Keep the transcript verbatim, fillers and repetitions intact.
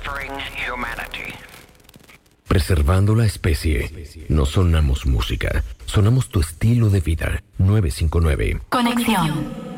Mastering humanity. Preservando la especie. No sonamos música, sonamos tu estilo de vida. nueve cinco nueve. Conexión.